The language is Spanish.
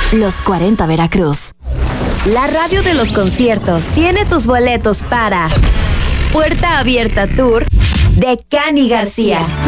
Los 40 Veracruz. La radio de los conciertos tiene tus boletos para Puerta Abierta Tour de Cani García.